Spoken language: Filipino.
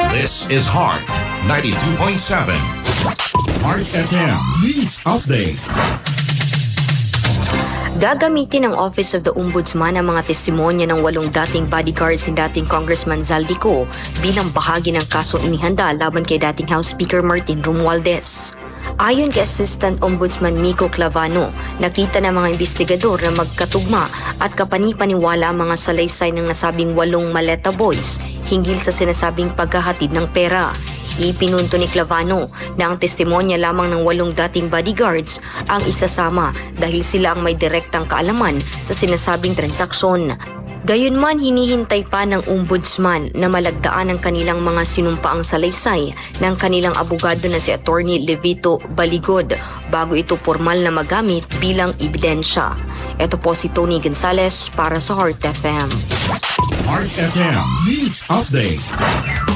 This is Heart 92.7. Heart FM News Update. Gagamitin ng Office of the Ombudsman ang mga testimonya ng 8 dating bodyguards ni dating Congressman Zaldico bilang bahagi ng kasong inihanda laban kay dating House Speaker Martin Romualdez. Ayon kay Assistant Ombudsman Miko Clavano, nakita ng mga investigador na magkatugma at kapani-paniwala ang mga salaysay ng nasabing 8 maleta boys hinggil sa sinasabing paghahatid ng pera. Ipinunto ni Clavano na ang testimonya lamang ng 8 dating bodyguards ang isasama dahil sila ang may direktang kaalaman sa sinasabing transaksyon. Gayunman, hinihintay pa ng ombudsman na malagdaan ang kanilang mga sinumpaang salaysay ng kanilang abogado na si Attorney Levito Baligod bago ito formal na magamit bilang ebidensya. Ito po si Tony Gonzales para sa Heart FM. Heart FM News Update.